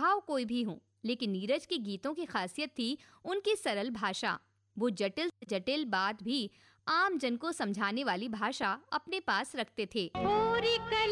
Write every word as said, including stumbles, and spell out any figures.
स्वभाव कोई भी हो, लेकिन नीरज के गीतों की खासियत थी उनकी सरल भाषा। वो जटिल से जटिल बात भी आम जन को समझाने वाली भाषा अपने पास रखते थे।